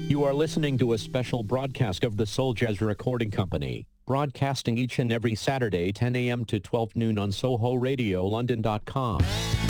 You are listening to a special broadcast of the Soul Jazz Recording Company, broadcasting each and every Saturday 10 a.m. to 12 noon on Soho Radio London.com.